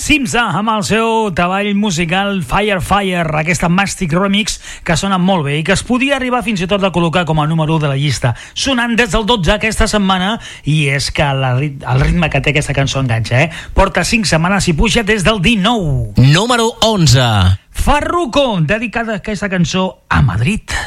Simza amb el seu treball musical Fire Fire, aquesta Mastic Remix que sona molt bé i que es podia arribar fins i tot a col·locar com a número 1 de la llista, sonant des del 12 aquesta setmana, i és que el ritme que té aquesta cançó enganxa, Porta 5 setmanes i puja des del 19. Número 11. Farruko, dedicada aquesta cançó a Madrid.